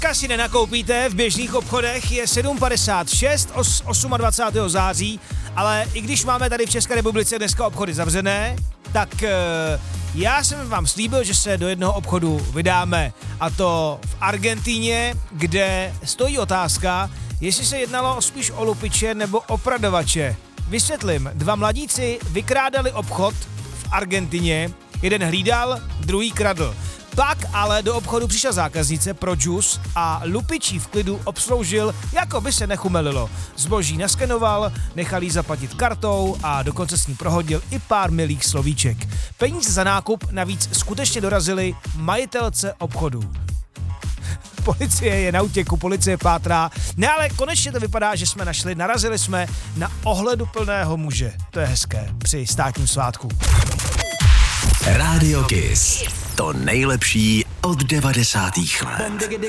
si nenakoupíte v běžných obchodech, je 7.56 28. září, ale i když máme tady v České republice dneska obchody zavřené, tak já jsem vám slíbil, že se do jednoho obchodu vydáme, a to v Argentíně, kde stojí otázka, jestli se jednalo spíš o lupiče nebo o pradovače. Vysvětlím, 2 mladíci vykrádali obchod v Argentině, jeden hlídal, druhý kradl. Pak ale do obchodu přišla zákaznice pro džus a lupičí v klidu obsloužil, jako by se nechumelilo. Zboží naskenoval, nechal jí zaplatit kartou a dokonce s ní prohodil i pár milých slovíček. Peníze za nákup navíc skutečně dorazily majitelce obchodu. Policie je na útěku, policie pátrá. Ne, ale konečně to vypadá, že jsme narazili jsme na ohleduplného muže. To je hezké při státním svátku. Radio Kiss. To nejlepší od 90. let.